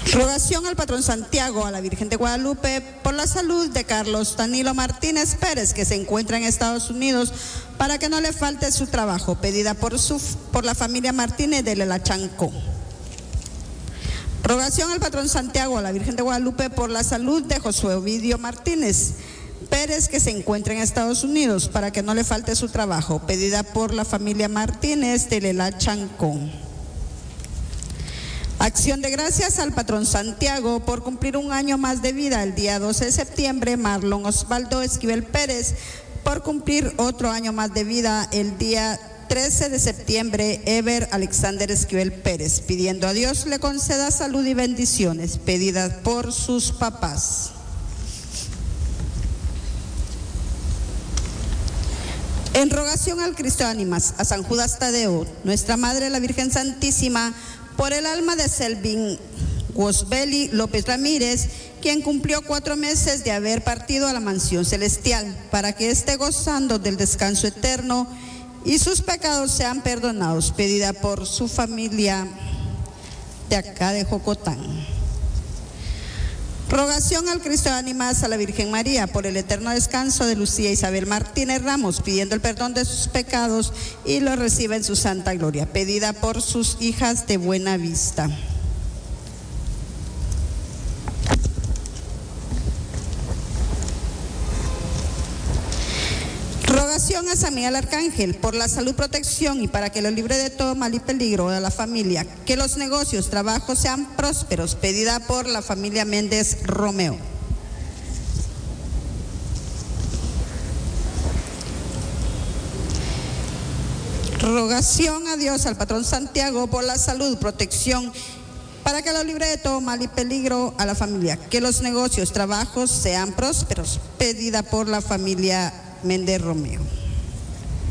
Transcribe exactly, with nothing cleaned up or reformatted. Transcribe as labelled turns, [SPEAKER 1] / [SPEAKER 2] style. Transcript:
[SPEAKER 1] Rogación al patrón Santiago, a la Virgen de Guadalupe, por la salud de Carlos Danilo Martínez Pérez, que se encuentra en Estados Unidos, para que no le falte su trabajo, pedida por, su, por la familia Martínez de Lelachancó. Rogación al patrón Santiago, a la Virgen de Guadalupe, por la salud de Josué Ovidio Martínez Pérez, que se encuentra en Estados Unidos, para que no le falte su trabajo, pedida por la familia Martínez de Lelachancó. Acción de gracias al patrón Santiago por cumplir un año más de vida el día doce de septiembre, Marlon Osvaldo Esquivel Pérez, por cumplir otro año más de vida el día trece de septiembre, Ever Alexander Esquivel Pérez, pidiendo a Dios le conceda salud y bendiciones, pedidas por sus papás. En rogación al Cristo de Ánimas, a San Judas Tadeo, nuestra Madre la Virgen Santísima, por el alma de Selvin Wosbeli López Ramírez, quien cumplió cuatro meses de haber partido a la mansión celestial, para que esté gozando del descanso eterno y sus pecados sean perdonados, pedida por su familia de acá de Jocotán. Rogación al Cristo de Ánimas, a la Virgen María, por el eterno descanso de Lucía Isabel Martínez Ramos, pidiendo el perdón de sus pecados y lo reciba en su santa gloria, pedida por sus hijas de Buena Vista. Rogación a San Miguel Arcángel por la salud, protección y para que lo libre de todo mal y peligro a la familia, que los negocios, trabajos sean prósperos, pedida por la familia Méndez Romeo. Rogación a Dios, al patrón Santiago, por la salud, protección para que lo libre de todo mal y peligro a la familia, que los negocios, trabajos sean prósperos, pedida por la familia Méndez Romeo.